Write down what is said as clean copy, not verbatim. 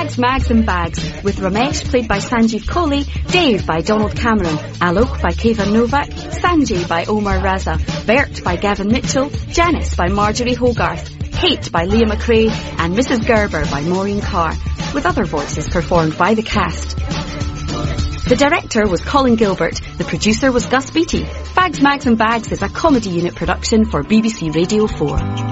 Fags, Mags and Bags, with Ramesh played by Sanjeev Kohli, Dave by Donald Cameron, Alok by Kevan Novak, Sanjay by Omar Raza, Bert by Gavin Mitchell, Janice by Marjorie Hogarth, Kate by Leah McRae, and Mrs. Gerber by Maureen Carr, with other voices performed by the cast. The director was Colin Gilbert, the producer was Gus Beattie. Fags, Mags and Bags is a comedy unit production for BBC Radio 4.